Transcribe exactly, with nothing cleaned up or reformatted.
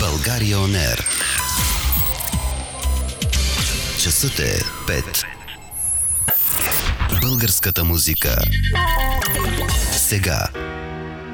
България Он Ер. Часът е пет. Българската музика. Сега.